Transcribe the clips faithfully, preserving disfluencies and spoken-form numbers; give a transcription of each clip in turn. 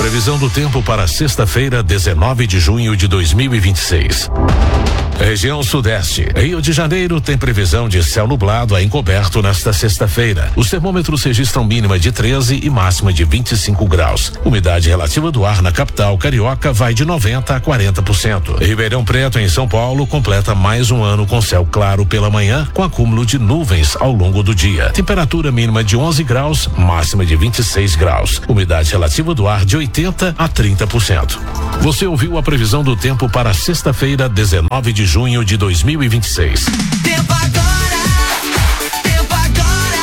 Previsão do tempo para sexta-feira, dezenove de junho de dois mil e vinte e seis. Região Sudeste. Rio de Janeiro tem previsão de céu nublado a encoberto nesta sexta-feira. Os termômetros registram mínima de treze e máxima de vinte e cinco graus. Umidade relativa do ar na capital carioca vai de noventa a quarenta por cento. Ribeirão Preto, em São Paulo, completa mais um ano com céu claro pela manhã, com acúmulo de nuvens ao longo do dia. Temperatura mínima de onze graus, máxima de vinte e seis graus. Umidade relativa do ar de oitenta a trinta por cento. Você ouviu a previsão do tempo para sexta-feira, dezenove de junho de dois mil e vinte e seis. Tempo agora, tempo agora.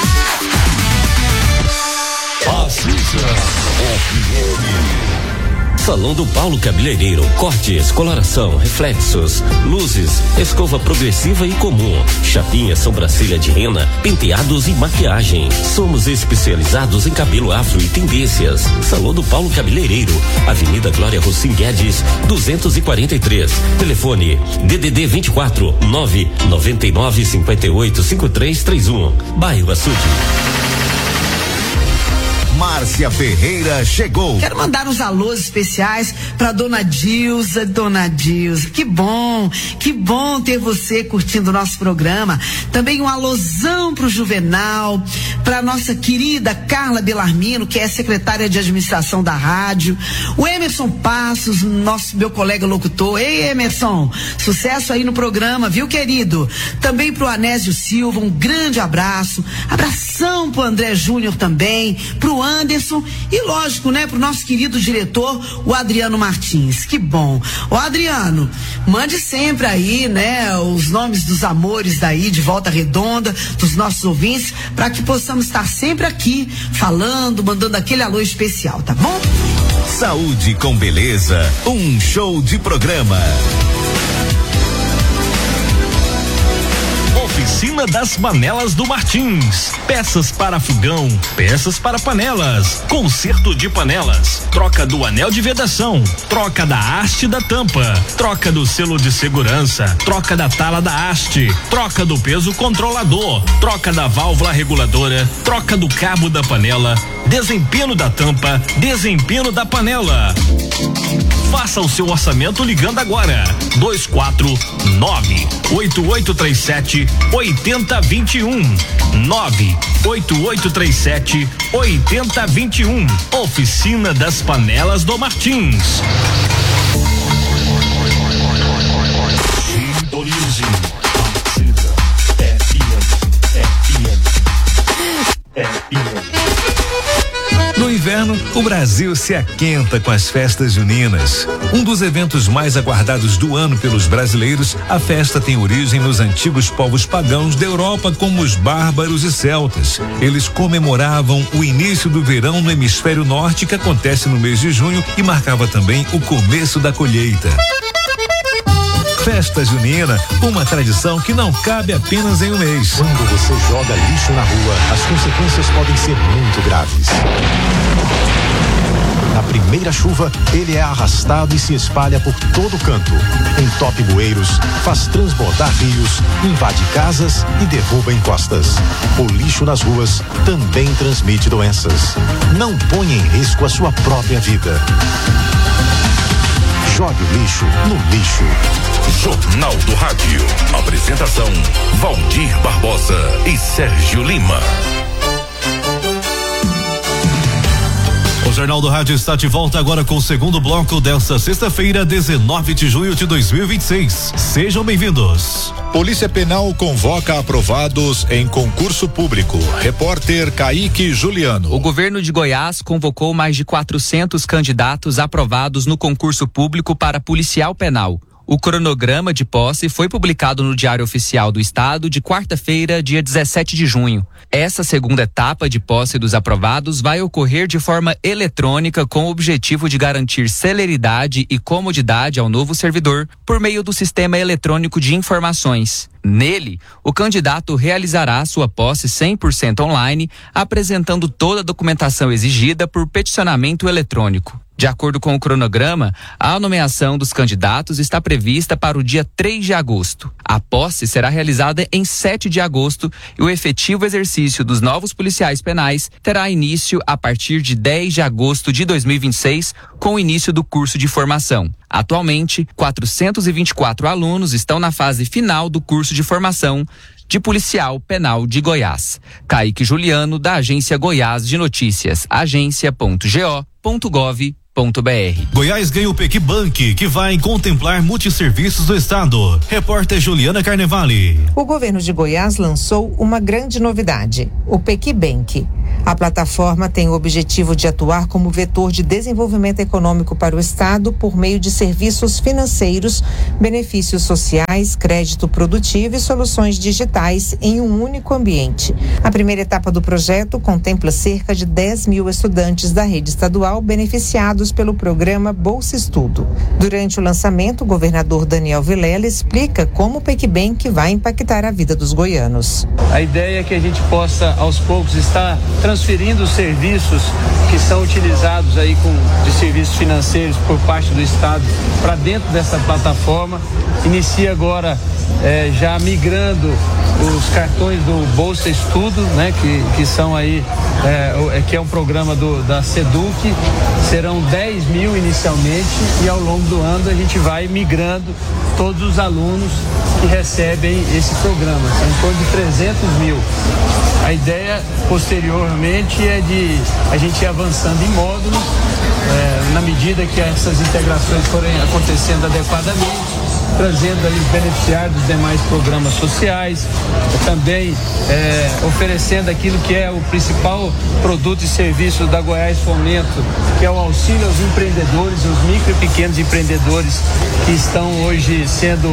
Salão do Paulo Cabeleireiro, cortes, coloração, reflexos, luzes, escova progressiva e comum, chapinha, sobrancelha de rena, penteados e maquiagem. Somos especializados em cabelo afro e tendências. Salão do Paulo Cabeleireiro, Avenida Glória Rossim Guedes, duzentos e quarenta e três. Telefone D D D vinte e quatro, nove nove nove, cinco oito, cinco três três um. Bairro Açude. Márcia Ferreira chegou. Quero mandar uns alôs especiais para dona Dilza, dona Dilza. Que bom, que bom ter você curtindo o nosso programa. Também um alôzão pro Juvenal, para nossa querida Carla Belarmino, que é secretária de administração da rádio. O Emerson Passos, nosso meu colega locutor. Ei, Emerson, sucesso aí no programa, viu, querido? Também pro Anésio Silva, um grande abraço. Abração pro André Júnior também, pro Anderson e, lógico, né, pro nosso querido diretor, o Adriano Martins. Que bom. Ô, Adriano, mande sempre aí, né, os nomes dos amores daí de Volta Redonda, dos nossos ouvintes, para que possamos estar sempre aqui falando, mandando aquele alô especial, tá bom? Saúde com beleza, um show de programa. Oficina das Panelas do Martins. Peças para fogão, peças para panelas, conserto de panelas, troca do anel de vedação, troca da haste da tampa, troca do selo de segurança, troca da tala da haste, troca do peso controlador, troca da válvula reguladora, troca do cabo da panela, desempenho da tampa, desempenho da panela. Faça o seu orçamento ligando agora. dois quatro nove, oito oito três sete, oito zero dois um. nove oito oito três sete, oito zero dois um. Oficina das Panelas do Martins. Sintonize. F M. F M. F M. No inverno, o Brasil se aquenta com as festas juninas. Um dos eventos mais aguardados do ano pelos brasileiros, a festa tem origem nos antigos povos pagãos da Europa, como os bárbaros e celtas. Eles comemoravam o início do verão no hemisfério norte, que acontece no mês de junho e marcava também o começo da colheita. Festa junina, uma tradição que não cabe apenas em um mês. Quando você joga lixo na rua, as consequências podem ser muito graves. Na primeira chuva, ele é arrastado e se espalha por todo canto. Entope bueiros, faz transbordar rios, invade casas e derruba encostas. O lixo nas ruas também transmite doenças. Não ponha em risco a sua própria vida. Jogue o lixo no lixo. Jornal do Rádio. Apresentação: Valdir Barbosa e Sérgio Lima. O Jornal do Rádio está de volta agora com o segundo bloco desta sexta-feira, dezenove de junho de dois mil e vinte e seis. Sejam bem-vindos. Polícia Penal convoca aprovados em concurso público. Repórter Kaique Juliano. O governo de Goiás convocou mais de quatrocentos candidatos aprovados no concurso público para policial penal. O cronograma de posse foi publicado no Diário Oficial do Estado de quarta-feira, dia dezessete de junho. Essa segunda etapa de posse dos aprovados vai ocorrer de forma eletrônica, com o objetivo de garantir celeridade e comodidade ao novo servidor por meio do Sistema Eletrônico de Informações. Nele, o candidato realizará sua posse cem por cento online, apresentando toda a documentação exigida por peticionamento eletrônico. De acordo com o cronograma, a nomeação dos candidatos está prevista para o dia três de agosto. A posse será realizada em sete de agosto e o efetivo exercício dos novos policiais penais terá início a partir de dez de agosto de dois mil e vinte e seis, com o início do curso de formação. Atualmente, quatrocentos e vinte e quatro alunos estão na fase final do curso de formação de policial penal de Goiás. Kaique Juliano, da Agência Goiás de Notícias, agência ponto g o ponto gov ponto b r. Goiás ganha o PicBank, que vai contemplar multisserviços do estado. Repórter Juliana Carnevale. O governo de Goiás lançou uma grande novidade, o PicBank. A plataforma tem o objetivo de atuar como vetor de desenvolvimento econômico para o estado por meio de serviços financeiros, benefícios sociais, crédito produtivo e soluções digitais em um único ambiente. A primeira etapa do projeto contempla cerca de dez mil estudantes da rede estadual beneficiados pelo programa Bolsa Estudo. Durante o lançamento, o governador Daniel Vilela explica como o PicBank vai impactar a vida dos goianos. A ideia é que a gente possa, aos poucos, estar transferindo os serviços que são utilizados aí com, de serviços financeiros por parte do estado para dentro dessa plataforma. Inicia agora é, já migrando os cartões do Bolsa Estudo, né, que, que são aí, é, que é um programa do, da SEDUC. Serão dez mil inicialmente e ao longo do ano a gente vai migrando todos os alunos que recebem esse programa. São em torno de trezentos mil. A ideia posteriormente é de a gente ir avançando em módulos, é, na medida que essas integrações forem acontecendo adequadamente, trazendo aí os beneficiários dos demais programas sociais, também é, oferecendo aquilo que é o principal produto e serviço da Goiás Fomento, que é o auxílio aos empreendedores, os micro e pequenos empreendedores que estão hoje sendo,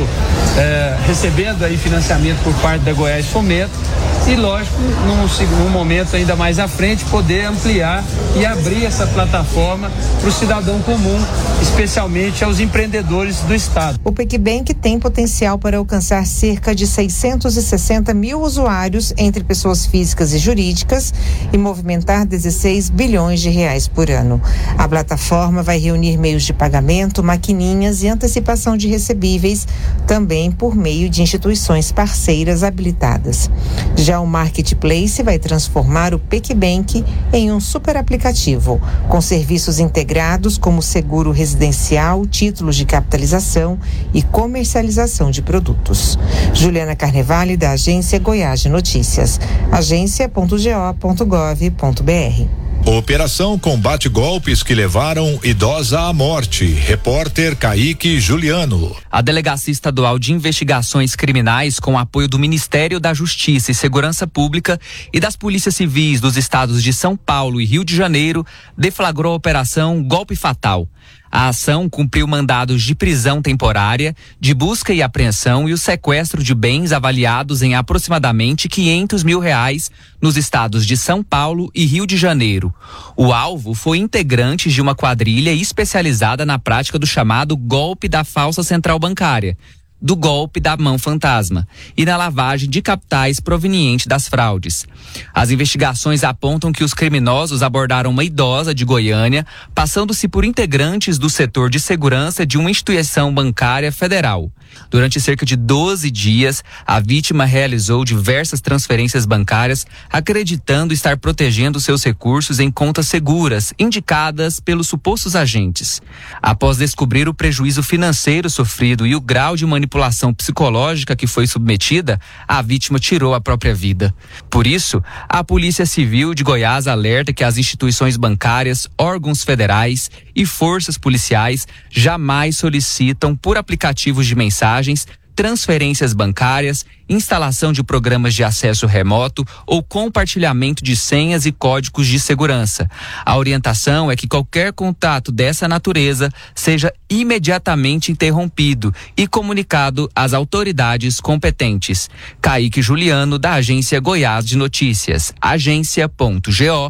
é, recebendo aí financiamento por parte da Goiás Fomento. E lógico, num, num momento ainda mais à frente, poder ampliar e abrir essa plataforma para o cidadão comum, especialmente aos empreendedores do estado. O PicBank tem potencial para alcançar cerca de seiscentos e sessenta mil usuários entre pessoas físicas e jurídicas e movimentar dezesseis bilhões de reais por ano. A plataforma vai reunir meios de pagamento, maquininhas e antecipação de recebíveis, também por meio de instituições parceiras habilitadas. Já o Marketplace vai transformar o PicBank em um super aplicativo, com serviços integrados como seguro residencial, títulos de capitalização e comercialização de produtos. Juliana Carnevale, da Agência Goiás de Notícias, agência ponto g o ponto gov ponto b r. Operação combate golpes que levaram idosa à morte. Repórter Kaique Juliano. A Delegacia Estadual de Investigações Criminais, com apoio do Ministério da Justiça e Segurança Pública e das Polícias Civis dos estados de São Paulo e Rio de Janeiro, deflagrou a Operação Golpe Fatal. A ação cumpriu mandados de prisão temporária, de busca e apreensão e o sequestro de bens avaliados em aproximadamente quinhentos mil reais nos estados de São Paulo e Rio de Janeiro. O alvo foi integrante de uma quadrilha especializada na prática do chamado golpe da falsa central bancária, do golpe da mão fantasma e na lavagem de capitais proveniente das fraudes. As investigações apontam que os criminosos abordaram uma idosa de Goiânia, passando-se por integrantes do setor de segurança de uma instituição bancária federal. Durante cerca de doze dias, a vítima realizou diversas transferências bancárias, acreditando estar protegendo seus recursos em contas seguras, indicadas pelos supostos agentes. Após descobrir o prejuízo financeiro sofrido e o grau de manipulação psicológica que foi submetida, a vítima tirou a própria vida. Por isso, a Polícia Civil de Goiás alerta que as instituições bancárias, órgãos federais e forças policiais jamais solicitam por aplicativos de mensagens, transferências bancárias, instalação de programas de acesso remoto ou compartilhamento de senhas e códigos de segurança. A orientação é que qualquer contato dessa natureza seja imediatamente interrompido e comunicado às autoridades competentes. Kaique Juliano, da Agência Goiás de Notícias, agência ponto g o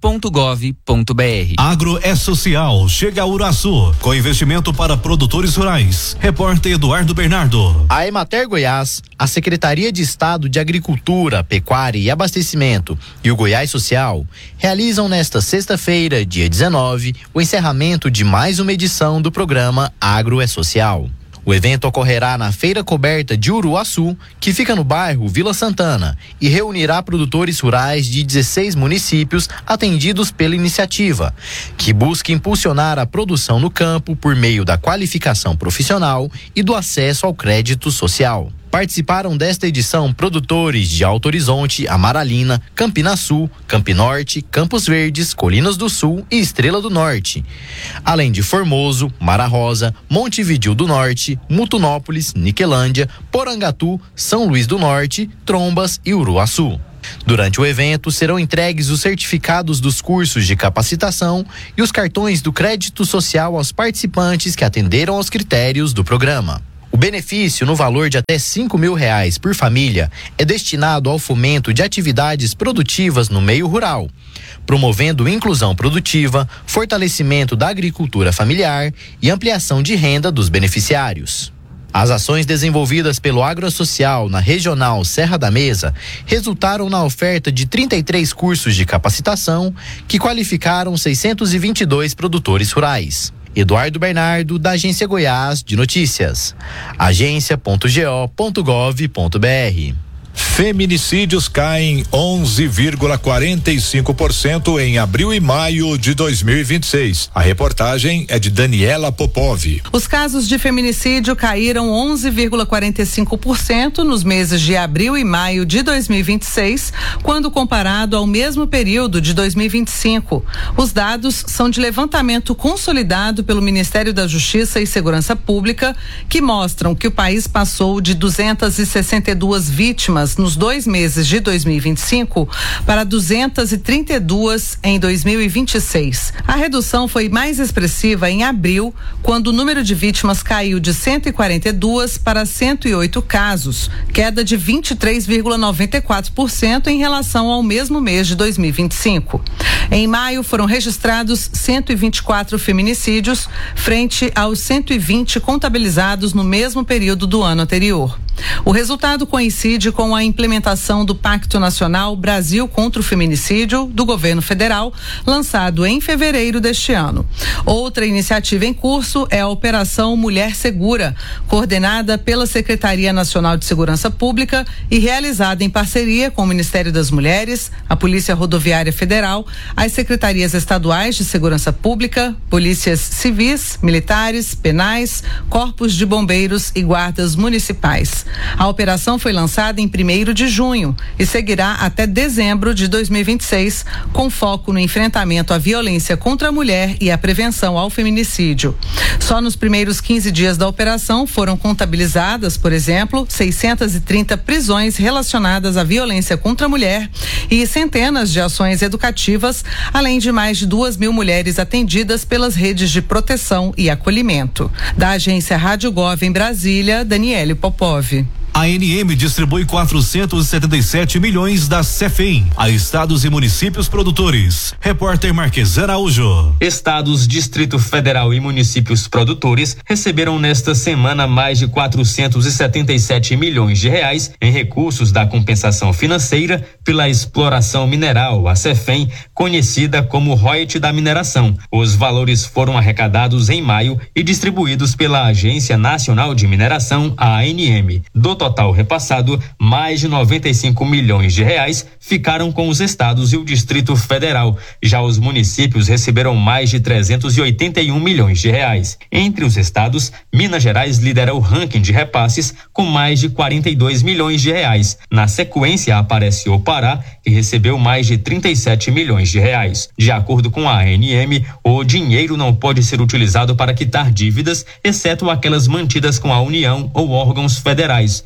ponto gov ponto br. Agro é social, chega a Uruaçu, com investimento para produtores rurais. Repórter Eduardo Bernardo. A Emater Goiás, a Secretaria de Estado de Agricultura, Pecuária e Abastecimento e o Goiás Social realizam nesta sexta-feira, dia dezenove, o encerramento de mais uma edição do programa Agro é Social. O evento ocorrerá na Feira Coberta de Uruaçu, que fica no bairro Vila Santana, e reunirá produtores rurais de dezesseis municípios atendidos pela iniciativa, que busca impulsionar a produção no campo por meio da qualificação profissional e do acesso ao crédito social. Participaram desta edição produtores de Alto Horizonte, Amaralina, Campina Sul, Campinorte, Campos Verdes, Colinas do Sul e Estrela do Norte. Além de Formoso, Mara Rosa, Montevidéu do Norte, Mutunópolis, Niquelândia, Porangatu, São Luís do Norte, Trombas e Uruaçu. Durante o evento, serão entregues os certificados dos cursos de capacitação e os cartões do crédito social aos participantes que atenderam aos critérios do programa. O benefício, no valor de até cinco mil reais por família, é destinado ao fomento de atividades produtivas no meio rural, promovendo inclusão produtiva, fortalecimento da agricultura familiar e ampliação de renda dos beneficiários. As ações desenvolvidas pelo Agrossocial na Regional Serra da Mesa resultaram na oferta de trinta e três cursos de capacitação que qualificaram seiscentos e vinte e dois produtores rurais. Eduardo Bernardo, da Agência Goiás de Notícias. agência ponto go ponto gov ponto br. Feminicídios caem onze vírgula quarenta e cinco por cento em abril e maio de dois mil e vinte e seis. A reportagem é de Daniela Popov. Os casos de feminicídio caíram onze vírgula quarenta e cinco por cento nos meses de abril e maio de dois mil e vinte e seis, quando comparado ao mesmo período de dois mil e vinte e cinco. Os dados são de levantamento consolidado pelo Ministério da Justiça e Segurança Pública, que mostram que o país passou de duzentas e sessenta e duas vítimas nos dois meses de dois mil e vinte e cinco para duzentas e trinta e duas em dois mil e vinte e seis. A redução foi mais expressiva em abril, quando o número de vítimas caiu de cento e quarenta e dois para cento e oito casos, queda de vinte e três vírgula noventa e quatro por cento em relação ao mesmo mês de dois mil e vinte e cinco. Em maio foram registrados cento e vinte e quatro feminicídios, frente aos cento e vinte contabilizados no mesmo período do ano anterior. O resultado coincide com a implementação do Pacto Nacional Brasil contra o Feminicídio do governo federal, lançado em fevereiro deste ano. Outra iniciativa em curso é a Operação Mulher Segura, coordenada pela Secretaria Nacional de Segurança Pública e realizada em parceria com o Ministério das Mulheres, a Polícia Rodoviária Federal, as Secretarias Estaduais de Segurança Pública, Polícias Civis, Militares, Penais, Corpos de Bombeiros e Guardas Municipais. A operação foi lançada em primeiro de junho e seguirá até dezembro de dois mil e vinte e seis, com foco no enfrentamento à violência contra a mulher e a prevenção ao feminicídio. Só nos primeiros quinze dias da operação foram contabilizadas, por exemplo, seiscentas e trinta prisões relacionadas à violência contra a mulher e centenas de ações educativas, além de mais de duas mil mulheres atendidas pelas redes de proteção e acolhimento. Da agência Rádio Gov em Brasília, Daniele Popov. A A N M distribui quatrocentos e setenta e sete milhões da Cefem a estados e municípios produtores. Repórter Marques Araújo. Estados, Distrito Federal e municípios produtores receberam nesta semana mais de quatrocentos e setenta e sete milhões de reais em recursos da compensação financeira pela exploração mineral, a Cefem, conhecida como royalty da mineração. Os valores foram arrecadados em maio e distribuídos pela Agência Nacional de Mineração, a A N M. Do total repassado, mais de noventa e cinco milhões de reais ficaram com os estados e o Distrito Federal. Já os municípios receberam mais de trezentos e oitenta e um milhões de reais. Entre os estados, Minas Gerais lidera o ranking de repasses com mais de quarenta e dois milhões de reais. Na sequência aparece o Pará, que recebeu mais de trinta e sete milhões de reais. De acordo com a A N M, o dinheiro não pode ser utilizado para quitar dívidas, exceto aquelas mantidas com a União ou órgãos federais.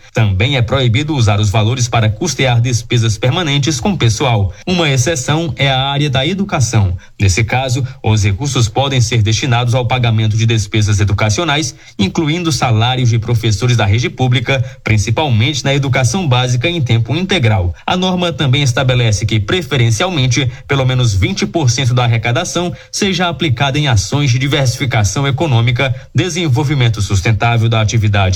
Também é proibido usar os valores para custear despesas permanentes com pessoal. Uma exceção é a área da educação. Nesse caso, os recursos podem ser destinados ao pagamento de despesas educacionais, incluindo salários de professores da rede pública, principalmente na educação básica em tempo integral. A norma também estabelece que, preferencialmente, pelo menos vinte por cento da arrecadação seja aplicada em ações de diversificação econômica, desenvolvimento sustentável da atividade